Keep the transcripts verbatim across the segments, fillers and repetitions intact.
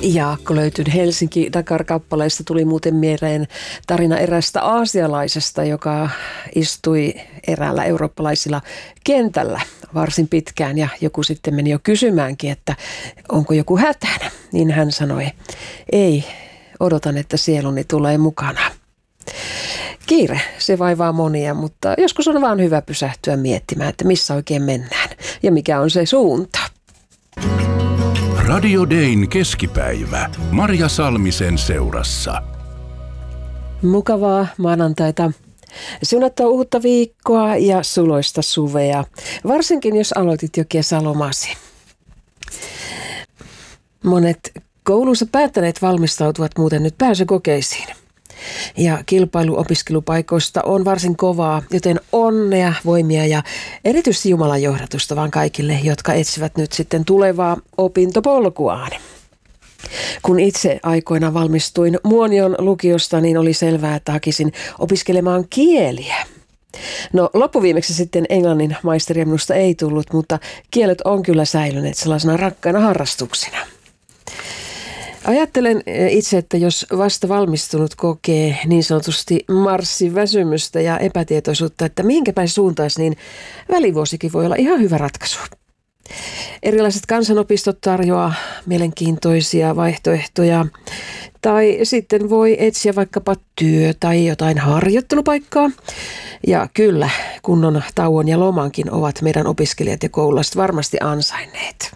Jaakko löytyi Helsinki-Dakar-kappaleista tuli muuten mieleen tarina erästä aasialaisesta, joka istui eräällä eurooppalaisilla kentällä varsin pitkään ja joku sitten meni jo kysymäänkin, että onko joku hätänä. Niin hän sanoi, ei, odotan, että sieluni tulee mukana. Kiire, se vaivaa monia, mutta joskus on vaan hyvä pysähtyä miettimään, että missä oikein mennään ja mikä on se suunta. Radio Dayn keskipäivä Marja Salmisen seurassa. Mukavaa maanantaita. Siunattua uutta viikkoa ja suloista suvea, varsinkin jos aloitit jo kesälomasi. Monet koulunsa päättäneet valmistautuvat muuten nyt pääsykokeisiin. Ja kilpailu opiskelupaikoista on varsin kovaa, joten onnea, voimia ja erityisesti Jumalan johdatusta vaan kaikille, jotka etsivät nyt sitten tulevaa opintopolkuaan. Kun itse aikoina valmistuin Muonion lukiosta, niin oli selvää, että hakisin opiskelemaan kieliä. No loppuviimeksi sitten englannin maisteria minusta ei tullut, mutta kielet on kyllä säilyneet sellaisena rakkaina harrastuksina. Ajattelen itse, että jos vasta valmistunut kokee niin sanotusti marssiväsymystä ja epätietoisuutta, että mihinkä päin suuntaisi, niin välivuosikin voi olla ihan hyvä ratkaisu. Erilaiset kansanopistot tarjoaa mielenkiintoisia vaihtoehtoja, tai sitten voi etsiä vaikkapa työ- tai jotain harjoittelupaikkaa. Ja kyllä, kunnon tauon ja lomankin ovat meidän opiskelijat ja koululaiset varmasti ansainneet.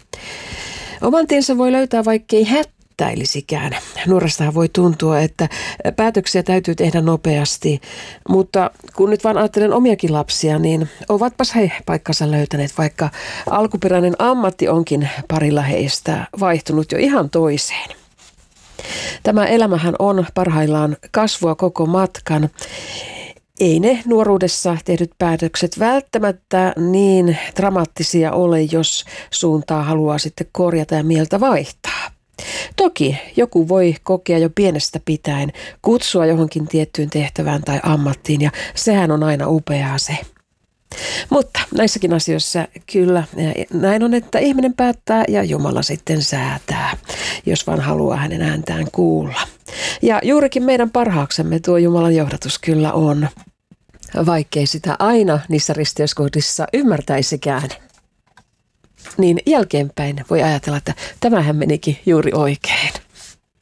Oman tiensä voi löytää, vaikkei hättäilisikään. Nuorestahan voi tuntua, että päätöksiä täytyy tehdä nopeasti, mutta kun nyt vaan ajattelen omiakin lapsia, niin ovatpas he paikkansa löytäneet, vaikka alkuperäinen ammatti onkin parilla heistä vaihtunut jo ihan toiseen. Tämä elämähän on parhaillaan kasvua koko matkan. Ei ne nuoruudessa tehdyt päätökset välttämättä niin dramaattisia ole, jos suuntaa haluaa sitten korjata ja mieltä vaihtaa. Toki joku voi kokea jo pienestä pitäen kutsua johonkin tiettyyn tehtävään tai ammattiin ja sehän on aina upeaa se. Mutta näissäkin asioissa kyllä näin on, että ihminen päättää ja Jumala sitten säätää, jos vaan haluaa hänen ääntään kuulla. Ja juurikin meidän parhaaksemme tuo Jumalan johdatus kyllä on, vaikkei sitä aina niissä risteyskohdissa ymmärtäisikään. Niin jälkeenpäin voi ajatella, että tämähän menikin juuri oikein.